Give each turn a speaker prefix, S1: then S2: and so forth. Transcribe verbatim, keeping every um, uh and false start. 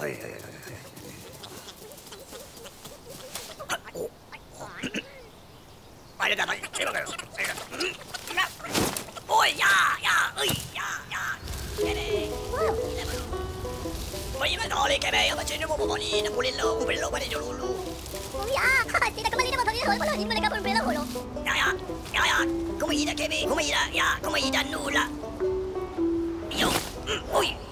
S1: Oi, oi, oi, oi. Oh. Arigato. Oi, ja, ja, ui, ja, ja. Poi ma no, le che me, ma c'è un po' di quello, quello, quello, lulu.
S2: Ya, tidak kembali dapat hari hal malah mereka berbela holo.
S1: Ya, ya, ya, ya. Come ida, che me, come ida, ya, come ida nulla. Io, ui.